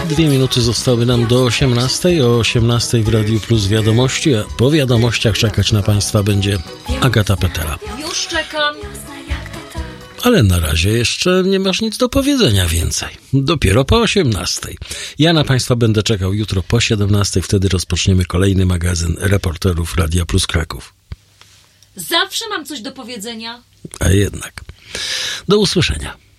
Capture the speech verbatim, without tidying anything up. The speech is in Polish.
Dwie minuty zostały nam do osiemnastej. O osiemnastej w Radiu Plus wiadomości, a po wiadomościach czekać na Państwa będzie Agata Petela. Już czekam. Ale na razie jeszcze nie masz nic do powiedzenia więcej. Dopiero po osiemnastej. Ja na Państwa będę czekał jutro po siedemnastej. Wtedy rozpoczniemy kolejny magazyn reporterów Radia Plus Kraków. Zawsze mam coś do powiedzenia. A jednak. Do usłyszenia.